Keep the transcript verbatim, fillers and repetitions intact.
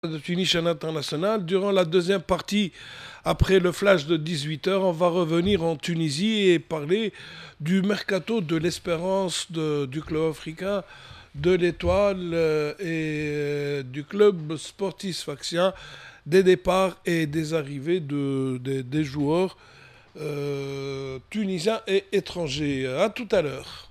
De Tunisien International. Durant la deuxième partie, après le flash de dix-huit heures, on va revenir en Tunisie et parler du mercato de l'Espérance de- du club africain de l'Étoile euh, et euh, du club sportif Sfaxien, des départs et des arrivées de, des des joueurs euh, tunisiens et étrangers. À tout à l'heure.